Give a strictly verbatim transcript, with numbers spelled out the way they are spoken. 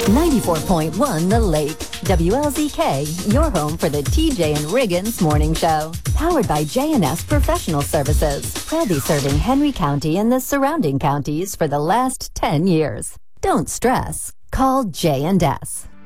ninety-four point one The Lake. W L Z K, your home for the T J and Riggins Morning Show. Powered by J and S Professional Services. Proudly serving Henry County and the surrounding counties for the last ten years. Don't stress. Call J and S.